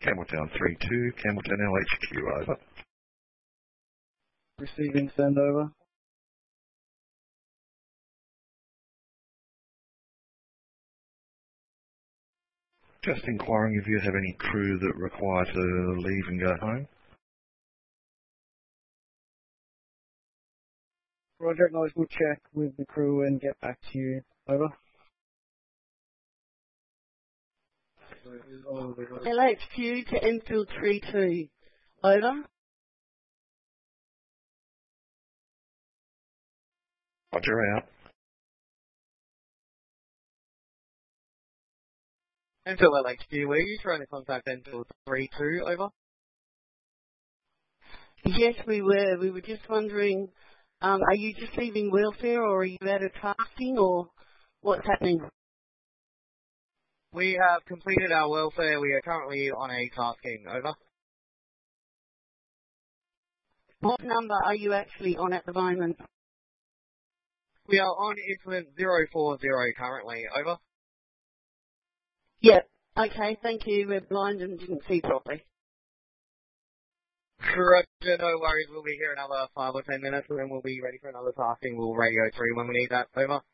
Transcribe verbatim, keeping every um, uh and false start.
Campbelltown three two, Campbelltown L H Q, over. Receiving, send over. Just inquiring if you have any crew that require to leave and go home. Roger, guys, we'll check with the crew and get back to you. Over. L H Q to Enfield three two. Over. Roger, out. Enfield L H Q, were you trying to contact Enfield three two, over? Yes, we were. We were just wondering, um, are you just leaving welfare or are you out of tasking or what's happening? We have completed our welfare. We are currently on a tasking, over. What number are you actually on at the moment? We are on incident zero four zero currently, over. Yep. Okay, thank you. We're blind and didn't see properly. Roger, no worries. We'll be here another five or ten minutes and then we'll be ready for another tasking. We'll radio through when we need that, over.